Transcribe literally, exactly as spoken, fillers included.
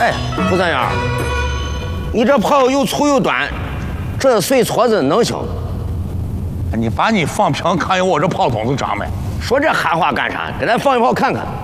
哎，胡三元，你这炮又粗又短，这碎矬子能行？ 你把你放平看有我这炮筒子长没？ 说这喊话干啥？给咱放一炮看看。